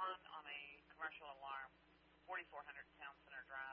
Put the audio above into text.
on a commercial alarm, 4400 Town Center Drive.